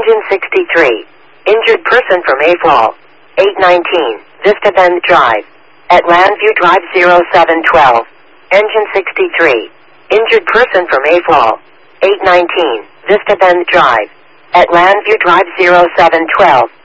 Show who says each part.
Speaker 1: Engine 63. Injured person from AFOL. 819. Vista Bend Drive. At Landview Drive 0712. Engine 63. Injured person from AFOL. 819. Vista Bend Drive. At Landview Drive 0712.